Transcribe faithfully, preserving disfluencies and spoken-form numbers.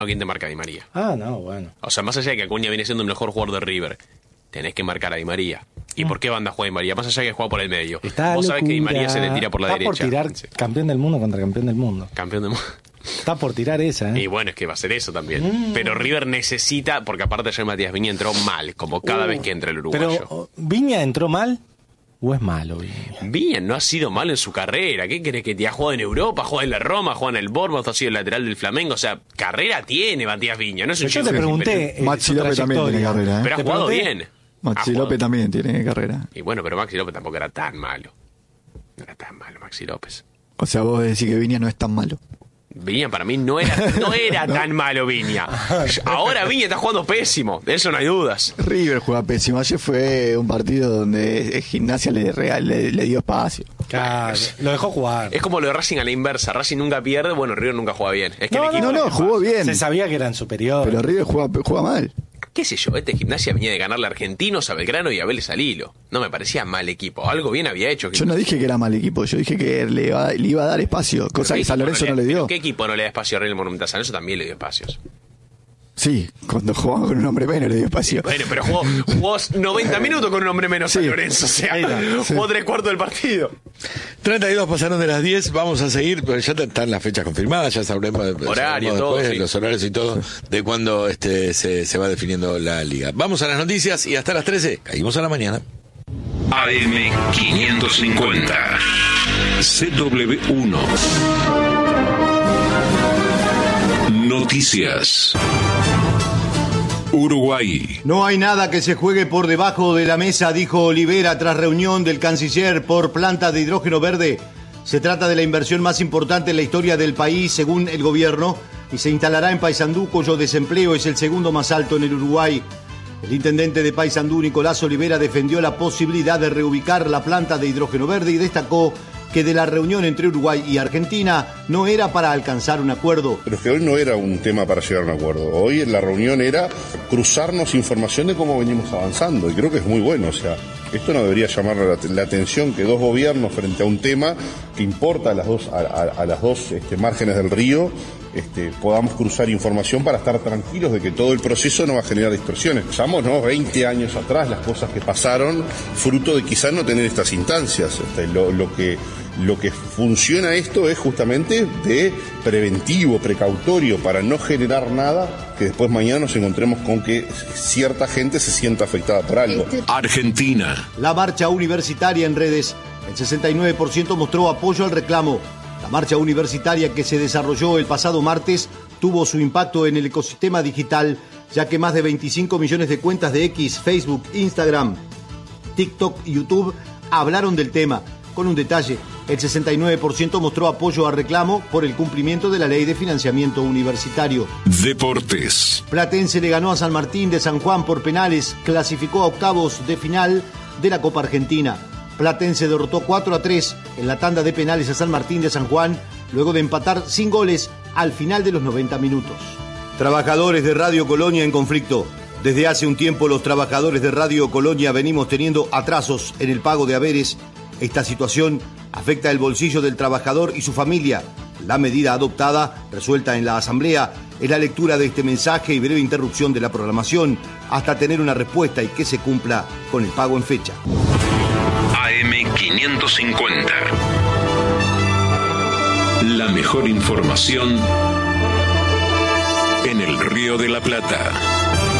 ¿quién te marca a Di María? Ah, no, bueno. O sea, más allá de que Acuña viene siendo el mejor jugador de River, tenés que marcar a Di María. ¿Y mm. por qué banda juega Di María? Más allá de que juega por el medio. Está Vos locura. sabés que Di María se le tira por la Está derecha. Está por tirar sí. campeón del mundo contra campeón del mundo. Campeón del mundo. Está por tirar esa, ¿eh? Y bueno, es que va a ser eso también. Mm. Pero River necesita, porque aparte ayer Matías Viña entró mal, como cada uh, vez que entra el uruguayo. Pero, ¿Viña entró mal? ¿O es malo, Viña? Viña no ha sido malo en su carrera. ¿Qué crees que te ha jugado en Europa? Juega en la Roma, juega en el Bournemouth, ha sido el lateral del Flamengo. O sea, carrera tiene Matías Viña. No es un Yo te pregunté. Eh, Maxi López también tiene carrera, ¿eh? Pero ha ¿Te jugado pregunté? bien. Maxi López también tiene carrera. Y bueno, pero Maxi López tampoco era tan malo. No era tan malo Maxi López. O sea, vos decís que Viña no es tan malo. Viña para mí no era, no era no. tan malo Viña. Ahora Viña está jugando pésimo, de eso no hay dudas. River juega pésimo. Ayer fue un partido donde Gimnasia le, regal, le, le dio espacio. Claro, lo dejó jugar. Es como lo de Racing a la inversa. Racing nunca pierde, bueno, River nunca juega bien. Es que no, el equipo no, no, jugó bien. Se sabía que eran superiores. Pero River juega, juega mal. Qué sé yo, este Gimnasia venía de ganarle a Argentinos, a Belgrano y a Vélez al Hilo. No me parecía mal equipo, algo bien había hecho. Yo no dije que era mal equipo, yo dije que le iba, le iba a dar espacio, cosa que San Lorenzo no le, no le dio. ¿Qué equipo no le da espacio a Real Monumental? San Lorenzo también le dio espacios. Sí, cuando jugaba con un hombre menos le dio espacio. Bueno, pero jugó, jugó noventa minutos con un hombre menos, sí. San Lorenzo, o sea, sí. jugó tres cuartos del partido. treinta y dos pasaron de las diez, vamos a seguir, porque ya están las fechas confirmadas, ya sabremos, Horario, sabremos todo, después, sí. los horarios y todo, de cuándo este, se, se va definiendo la liga. Vamos a las noticias y hasta las trece, caímos a la mañana. A M quinientos cincuenta, C W uno. Noticias. Uruguay. No hay nada que se juegue por debajo de la mesa, dijo Olivera tras reunión del canciller por planta de hidrógeno verde. Se trata de la inversión más importante en la historia del país, según el gobierno, y se instalará en Paysandú, cuyo desempleo es el segundo más alto en el Uruguay. El intendente de Paysandú, Nicolás Olivera, defendió la posibilidad de reubicar la planta de hidrógeno verde y destacó que de la reunión entre Uruguay y Argentina no era para alcanzar un acuerdo. Pero es que hoy no era un tema para llegar a un acuerdo. Hoy la reunión era cruzarnos información de cómo venimos avanzando, y creo que es muy bueno. O sea, esto no debería llamar la, la atención que dos gobiernos frente a un tema que importa a las dos, a, a, a las dos este, márgenes del río, este, podamos cruzar información para estar tranquilos de que todo el proceso no va a generar distorsiones. Pensamos, ¿no? veinte años atrás las cosas que pasaron, fruto de quizás no tener estas instancias. Este, lo, lo que Lo que funciona esto es justamente de preventivo, precautorio, para no generar nada que después mañana nos encontremos con que cierta gente se sienta afectada por algo. Argentina. La marcha universitaria en redes. El sesenta y nueve por ciento mostró apoyo al reclamo. La marcha universitaria que se desarrolló el pasado martes tuvo su impacto en el ecosistema digital, ya que más de veinticinco millones de cuentas de X, Facebook, Instagram, TikTok y YouTube hablaron del tema. Con un detalle, el sesenta y nueve por ciento mostró apoyo al reclamo por el cumplimiento de la ley de financiamiento universitario. Deportes. Platense le ganó a San Martín de San Juan por penales, clasificó a octavos de final de la Copa Argentina. Platense derrotó cuatro a tres en la tanda de penales a San Martín de San Juan, luego de empatar sin goles al final de los noventa minutos. Trabajadores de Radio Colonia en conflicto. Desde hace un tiempo los trabajadores de Radio Colonia venimos teniendo atrasos en el pago de haberes. Esta situación afecta el bolsillo del trabajador y su familia. La medida adoptada, resuelta en la Asamblea, es la lectura de este mensaje y breve interrupción de la programación hasta tener una respuesta y que se cumpla con el pago en fecha. A M quinientos cincuenta. La mejor información en el Río de la Plata.